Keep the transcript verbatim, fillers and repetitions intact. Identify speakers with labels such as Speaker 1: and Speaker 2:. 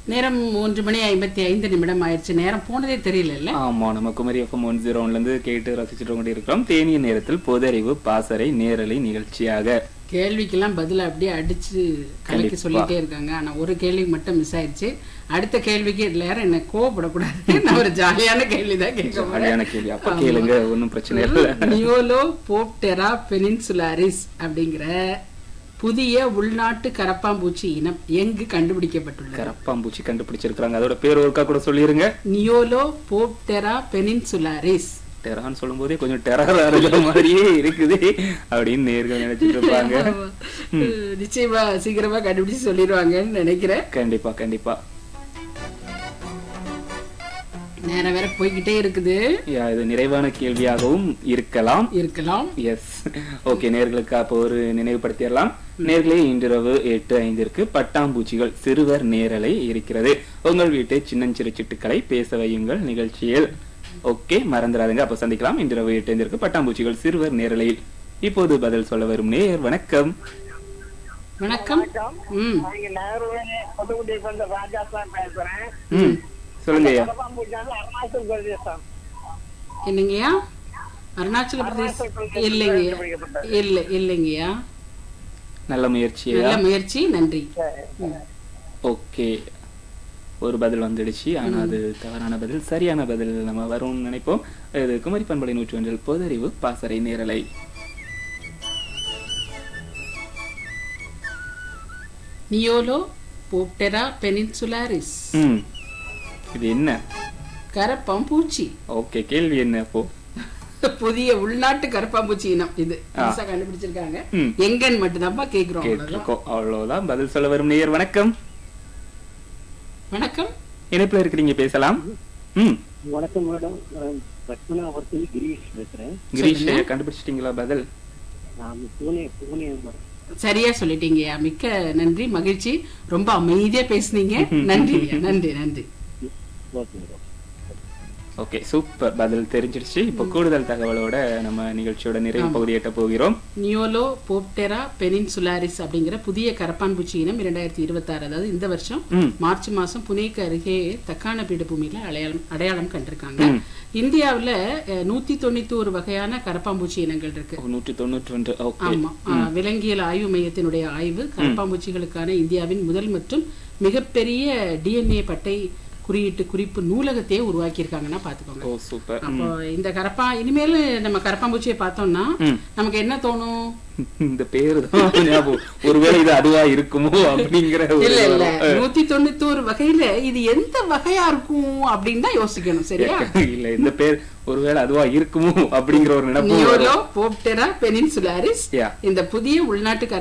Speaker 1: நேரம் மூன்று மணி ஐம்பத்தி ஐந்து நிமிடம் ஆயிடுச்சு. நேரம் போனதே தெரியல.
Speaker 2: ஆமா, நம்ம குமரி எஃப்எம் ஒன் ஜீரோ ஒன்ல இருந்து கேட்டு ரசிச்சுட்டு கொண்டு இருக்கிறோம். தேனிய நேரத்தில் பொதறிவு பாசறை நேரலை நிகழ்ச்சியாக
Speaker 1: கேள்விக்கெல்லாம் பதில அப்படியே அடிச்சு கலக்கி சொல்லிட்டே இருக்காங்க. ஆனா ஒரு கேள்வி மட்டும் மிஸ் ஆயிடுச்சு. அடுத்த கேள்விக்கு எல்லாரும் என்ன கோவப்படக்கூடாது. நான் ஒரு ஜாலியான கேள்விதான் கேட்க
Speaker 2: ஜாலியான கேள்வி. அப்ப கேளுங்க, ஒன்னும் பிரச்சனை இல்லை.
Speaker 1: நியோலோபோப்டெரா பெனின்சுலாரிஸ் அப்படிங்கிற புதிய உள்நாட்டு கரப்பாம்பூச்சி இனம் எங்கு கண்டுபிடிக்கப்பட்டுள்ளது?
Speaker 2: கரப்பாம்பூச்சி கண்டுபிடிச்சிருக்காங்க. அதோட பேர் ஒருக்கா கூட சொல்லிருங்க.
Speaker 1: நியோலோபோப்டெரா பெனின்சுலாரிஸ்.
Speaker 2: டெரான்னு சொல்லும் போதே கொஞ்சம் டெரர் அறுகிற மாதிரியே இருக்குது அப்படின்னு நேர்கள் நினைச்சிட்டு இருப்பாங்க.
Speaker 1: நிச்சயமா சீக்கிரமா கண்டுபிடிச்சு சொல்லிடுவாங்கன்னு நினைக்கிறேன்.
Speaker 2: கண்டிப்பா கண்டிப்பா.
Speaker 1: நேரம் வேற போய்கிட்டே இருக்குது.
Speaker 2: இது நிறைவான கேள்வியாகவும் இருக்கலாம்
Speaker 1: இருக்கலாம்
Speaker 2: எஸ். ஓகே, நேர்களுக்கு அப்போ ஒரு நினைவுபடுத்திடலாம். நேர்களே, இன்றிரவு எட்டு ஐந்திற்கு பட்டாம்பூச்சிகள் சிறுவர் நேரலை இருக்கிறது. உங்கள் வீட்டு சின்னஞ்சிறு சிட்டுக்களை பேச வையுங்கள் நிகழ்ச்சியில். ஓகே, மறந்துடாதுங்க. அப்ப சந்திக்கலாம் இன்றிரவு எட்டு ஐந்திற்கு பட்டாம்பூச்சிகள் சிறுவர் நேரலையில். இப்போது பதில் சொல்ல வரும் நேயர் வணக்கம்.
Speaker 1: வணக்கம். ம்
Speaker 2: ம் சொல்லுங்கய்யா.
Speaker 1: என்னங்கய்யா? அருணாச்சல பிரதேசம் இல்லைங்கய்யா. இல்ல இல்லைங்கய்யா.
Speaker 2: நல்ல முயற்சி,
Speaker 1: நல்ல முயற்சி, நன்றி.
Speaker 2: ஓகே, ஒரு பதில் வந்துடுச்சு. ஆனா அது தவறான பதில். சரியான பதில் நம்ம வரும்னு நினைப்போம். இது குமரி பண்பலை நூற்றி ஒன்றில் பொதறிவு பாசறை நேரலை.
Speaker 1: நியோலோபோப்டெரா பெனின்சுலாரிஸ்.
Speaker 2: ம் இது என்ன?
Speaker 1: கரப்பாம்பூச்சி.
Speaker 2: ஓகே, கேள்வி என்ன அப்போ?
Speaker 1: புதிய உள்நாட்டு கரப்பாம்பூச்சி இனம் இது புதுசா கண்டுபிடிச்சிருக்காங்க. எங்கன்னு மட்டும் தான் கேக்குறோம்.
Speaker 2: அவ்வளவுதான். பதில் சொல்ல வரும் நேயர் வணக்கம்.
Speaker 1: வணக்கம்,
Speaker 2: இணைப்புல இருக்கிறீங்க, பேசலாம். ம்
Speaker 3: வணக்கம் மேடம், பத்மநாபத்தில் கிரீஷ் பேசுறேன்.
Speaker 2: கிரீஷ், கண்டுபிடிச்சிட்டீங்களா பதில்?
Speaker 3: நான் பூனே பூனே
Speaker 1: சரியா சொல்லிட்டீங்க. மிக்க நன்றி, மகிழ்ச்சி. ரொம்ப அமைதியா பேசுனீங்க. நன்றி நன்றி நன்றி.
Speaker 2: Okay, super. பதில் தெரிஞ்சிருச்சு. இப்ப கூடுதல் தகவலோட நம்ம நிகழ்ச்சியோட நிறைவு பகுதி எட்ட போகிறோம்.
Speaker 1: நியோலோபோப்டெரா பெனின்சுலாரிஸ் அப்படிங்கிற புதிய கரப்பான்பூச்சி இனம் இரண்டாயிரத்தி இருபத்தி ஆறு அதாவது இந்த வருஷம் மார்ச் மாசம் புனேக்கு அருகே தக்கான பீடபூமியில அடையாளம் அடையாளம் கண்டிருக்காங்க. இந்தியாவுல நூத்தி தொண்ணூத்தி ஒரு வகையான கரப்பாம்பூச்சி இனங்கள் இருக்கு.
Speaker 2: நூற்றி தொண்ணூற்றி ஒன்று.
Speaker 1: ஆமா, விலங்கியல் ஆய்வு மையத்தினுடைய ஆய்வு கரப்பாம்பூச்சிகளுக்கான இந்தியாவின் முதல் மற்றும் மிகப்பெரிய டிஎன்ஏ பட்டை குறியீட்டு குறிப்பு நூலகத்தையே உருவாக்கி இருக்காங்கன்னா பாத்துக்கோங்க. அப்போ இந்த கரப்பா இனிமேல் நம்ம கரப்பாம்பூச்சியை பார்த்தோம்னா நமக்கு என்ன தோணும்?
Speaker 2: இந்த பேரு ஒருவேளை இது அதுவா இருக்குமோ அப்படிங்கிற.
Speaker 1: இல்ல இல்ல, நூத்தி தொண்ணூத்தி ஒரு வகையில இது எந்த வகையா இருக்கும் அப்படின்னு தான் யோசிக்கணும். சரியா?
Speaker 2: இல்ல, இந்த பேர் ஒருவேளை அதுவா இருக்குமோ அப்படிங்கிற ஒரு நினைப்பு.
Speaker 1: நியோலோபோப்டெரா பெனின்சுலாரிஸ் இந்த புதிய உள்நாட்டு